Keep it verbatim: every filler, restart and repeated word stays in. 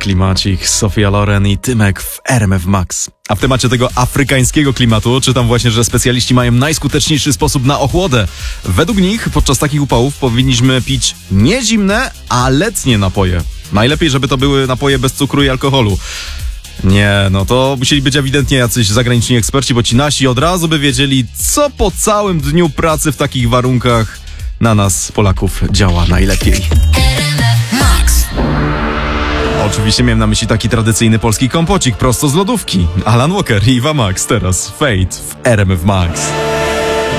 klimacik, Sofia Loren i Tymek w R M F Max. A w temacie tego afrykańskiego klimatu czytam właśnie, że specjaliści mają najskuteczniejszy sposób na ochłodę. Według nich podczas takich upałów powinniśmy pić nie zimne, a letnie napoje. Najlepiej, żeby to były napoje bez cukru i alkoholu. Nie, no to musieli być ewidentnie jacyś zagraniczni eksperci, bo ci nasi od razu by wiedzieli, co po całym dniu pracy w takich warunkach na nas, Polaków, działa najlepiej. Oczywiście miałem na myśli taki tradycyjny polski kompocik prosto z lodówki. Alan Walker i Iwa Max, teraz Fate w R M F Max.